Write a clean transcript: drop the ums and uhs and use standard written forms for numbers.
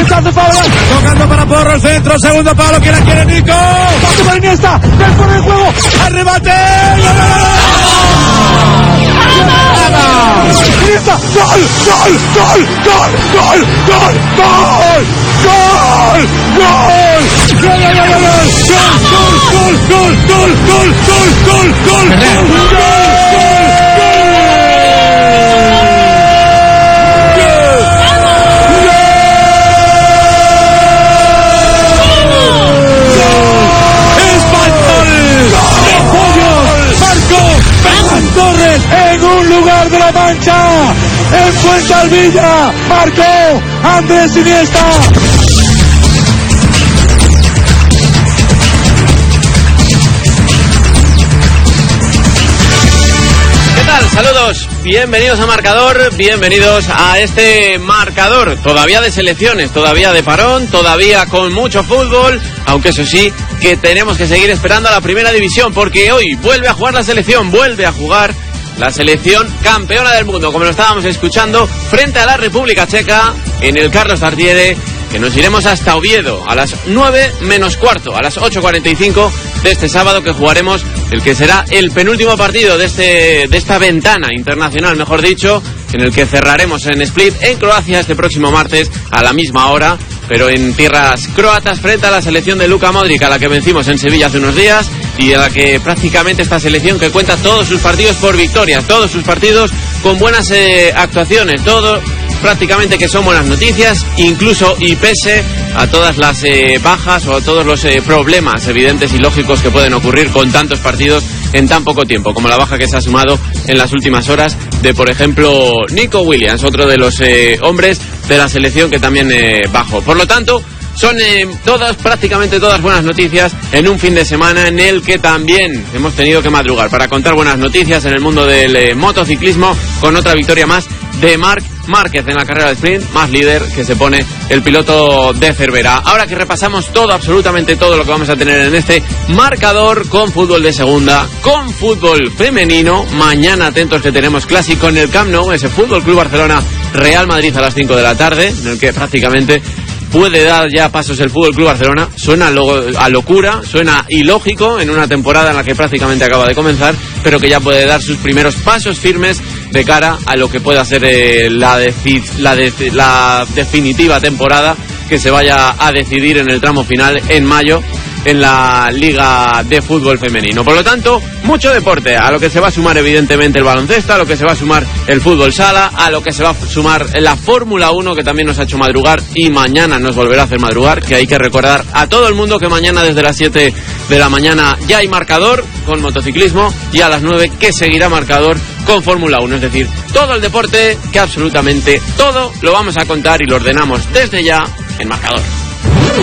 cabezazo Fabregas, tocando para Porro el centro, segundo palo, que la quiere Nico. pase para Iniesta, dentro del juego, ¡Arrebate! Iniesta, gol, gol, gol, gol, gol, gol, gol, gol, gol, Torres en un lugar de la Mancha, en Fuensalvilla, marcó Andrés Iniesta. ¿Qué tal? Saludos, bienvenidos a Marcador, bienvenidos a este marcador, todavía de selecciones, todavía de parón, todavía con mucho fútbol, aunque eso sí, que tenemos que seguir esperando a la primera división, porque hoy vuelve a jugar la selección, vuelve a jugar la selección campeona del mundo, como lo estábamos escuchando, frente a la República Checa, en el Carlos Tartiere, que nos iremos hasta Oviedo, a las 9 menos cuarto, a las 8:45 de este sábado, que jugaremos el que será el penúltimo partido de esta ventana internacional, mejor dicho, en el que cerraremos en Split, en Croacia, este próximo martes, a la misma hora, pero en tierras croatas, frente a la selección de Luka Modric, a la que vencimos en Sevilla hace unos días, y a la que prácticamente esta selección que cuenta todos sus partidos por victorias, todos sus partidos con buenas actuaciones, todo prácticamente que son buenas noticias, incluso y pese a todas las bajas o a todos los problemas evidentes y lógicos que pueden ocurrir con tantos partidos en tan poco tiempo, como la baja que se ha sumado en las últimas horas de, por ejemplo, Nico Williams, otro de los hombres de la selección que también bajó. Por lo tanto, son prácticamente todas buenas noticias en un fin de semana en el que también hemos tenido que madrugar para contar buenas noticias en el mundo del motociclismo, con otra victoria más de Marc Márquez en la carrera de sprint, más líder que se pone el piloto de Cervera. Ahora que repasamos todo, absolutamente todo lo que vamos a tener en este marcador, con fútbol de segunda, con fútbol femenino, mañana atentos que tenemos clásico en el Camp Nou, ese Fútbol Club Barcelona Real Madrid a las 5 de la tarde, en el que prácticamente puede dar ya pasos el Fútbol Club Barcelona. Suena a locura, suena ilógico en una temporada en la que prácticamente acaba de comenzar, pero que ya puede dar sus primeros pasos firmes de cara a lo que pueda ser la definitiva temporada que se vaya a decidir en el tramo final en mayo en la Liga de Fútbol Femenino. Por lo tanto, mucho deporte, a lo que se va a sumar evidentemente el baloncesto, a lo que se va a sumar el fútbol sala, a lo que se va a sumar la Fórmula 1, que también nos ha hecho madrugar y mañana nos volverá a hacer madrugar, que hay que recordar a todo el mundo que mañana desde las 7 de la mañana ya hay marcador con motociclismo, y a las 9 que seguirá marcador con Fórmula 1, es decir, todo el deporte, que absolutamente todo lo vamos a contar y lo ordenamos desde ya en Marcador.